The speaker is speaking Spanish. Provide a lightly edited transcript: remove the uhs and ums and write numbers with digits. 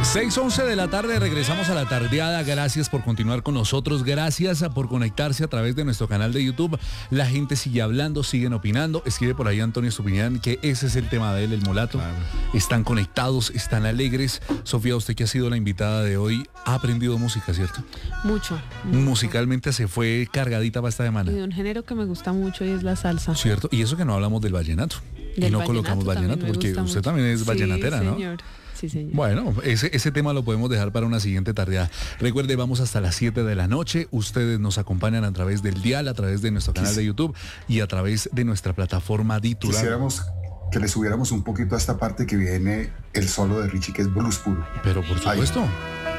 6:11 de la tarde, regresamos a la tardeada. Gracias por continuar con nosotros, gracias por conectarse a través de nuestro canal de YouTube. La gente sigue hablando, siguen opinando. Escribe por ahí Antonio Estupiñán que ese es el tema de él, el mulato. Claro. Están conectados, están alegres. Sofía, usted que ha sido la invitada de hoy, ha aprendido música, ¿cierto? Mucho. Musicalmente se fue cargadita para esta semana. Y de un género que me gusta mucho y es la salsa. ¿Cierto? Y eso que no hablamos del vallenato. Y no colocamos vallenato porque usted mucho. También es vallenatera, sí, ¿no? Señor. Sí, señor. Bueno, ese tema lo podemos dejar para una siguiente tardeada. Recuerde, vamos hasta las 7 de la noche. Ustedes nos acompañan a través del dial, a través de nuestro canal de YouTube y a través de nuestra plataforma Ditular. Quisiéramos que le subiéramos un poquito a esta parte que viene el solo de Richie, que es blues puro. Pero por supuesto. Ahí.